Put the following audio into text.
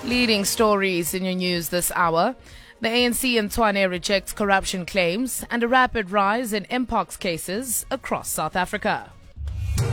Leading stories in your news this hour. The ANC in Tshwane rejects corruption claims and a rapid rise in mpox cases across South Africa.